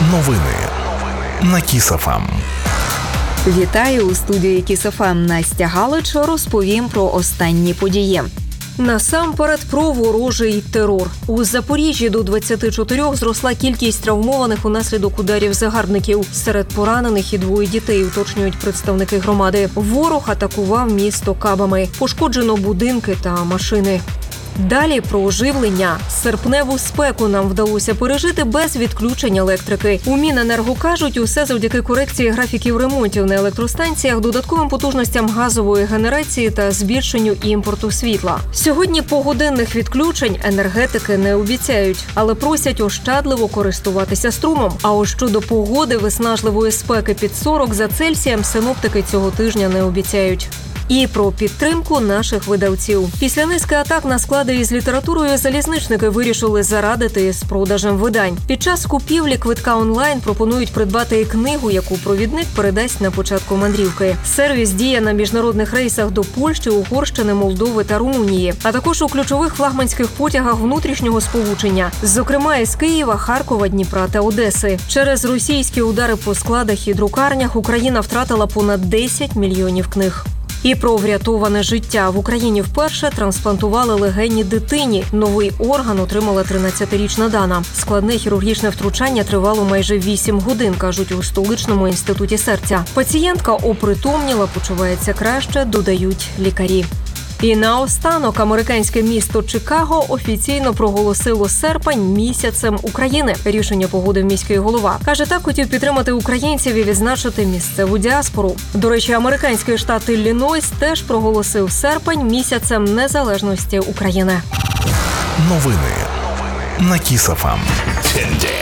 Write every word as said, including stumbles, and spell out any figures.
Новини на Кіс-ФМ. Вітаю у студії Кіс-ФМ. Настя Галич. Розповім про останні події. Насамперед про ворожий терор. У Запоріжжі до двадцяти чотирьох зросла кількість травмованих унаслідок ударів загарбників. Серед поранених і двоє дітей, уточнюють представники громади. Ворог атакував місто кабами. Пошкоджено будинки та машини. Далі про оживлення. Серпневу спеку нам вдалося пережити без відключень електрики. У Міненерго кажуть, усе завдяки корекції графіків ремонтів на електростанціях, додатковим потужностям газової генерації та збільшенню імпорту світла. Сьогодні погодинних відключень енергетики не обіцяють, але просять ощадливо користуватися струмом. А ось щодо погоди виснажливої спеки під сорок за Цельсієм синоптики цього тижня не обіцяють. І про підтримку наших видавців. Після низки атак на склади із літературою залізничники вирішили зарадити з продажем видань. Під час купівлі квитка онлайн пропонують придбати книгу, яку провідник передасть на початку мандрівки. Сервіс діє на міжнародних рейсах до Польщі, Угорщини, Молдови та Румунії, а також у ключових флагманських потягах внутрішнього сполучення, зокрема із Києва, Харкова, Дніпра та Одеси. Через російські удари по складах і друкарнях Україна втратила понад десять мільйонів книг. І про врятоване життя. В Україні вперше трансплантували легені дитині. Новий орган отримала тринадцятирічна Дана. Складне хірургічне втручання тривало майже вісім годин, кажуть у столичному інституті серця. Пацієнтка опритомніла, почувається краще, додають лікарі. І наостанок американське місто Чикаго офіційно проголосило серпень місяцем України. Рішення погодив міський голова. Каже, так хотів підтримати українців і відзначити місцеву діаспору. До речі, американський штат Іллінойс теж проголосив серпень місяцем незалежності України. Новини на Кіс-ФМ.